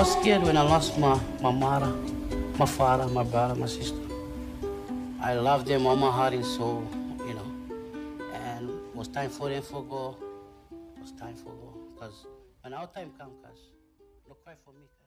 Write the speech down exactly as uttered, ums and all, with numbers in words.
was scared when I lost my, my mother, my father, my brother, my sister. I love them all my heart and soul, you know. And it was time for them to go. It was time for go. Because when our time comes, cuz, don't cry for me.